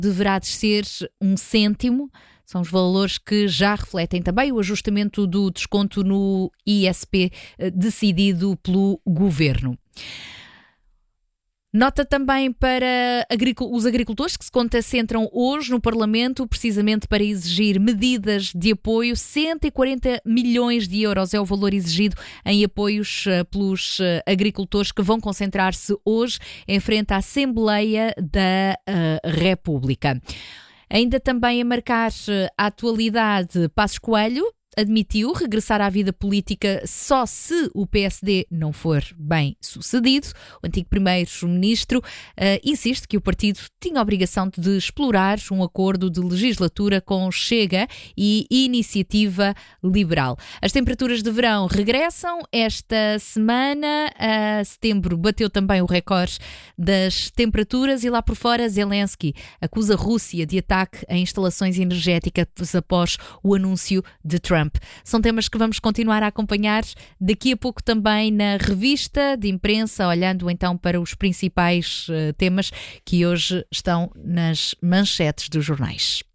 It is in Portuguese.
deverá descer 1 cêntimo. São os valores que já refletem também o ajustamento do desconto no ISP decidido pelo Governo. Nota também para os agricultores que se concentram hoje no Parlamento precisamente para exigir medidas de apoio. 140 milhões de euros é o valor exigido em apoios pelos agricultores que vão concentrar-se hoje em frente à Assembleia da República. Ainda também a marcar a atualidade, Passos Coelho admitiu regressar à vida política só se o PSD não for bem sucedido. O antigo primeiro-ministro insiste que o partido tinha a obrigação de explorar um acordo de legislatura com Chega e Iniciativa Liberal. As temperaturas de verão regressam esta semana. Setembro bateu também o recorde das temperaturas e lá por fora Zelensky acusa a Rússia de ataque a instalações energéticas após o anúncio de Trump. São temas que vamos continuar a acompanhar daqui a pouco também na revista de imprensa, olhando então para os principais temas que hoje estão nas manchetes dos jornais.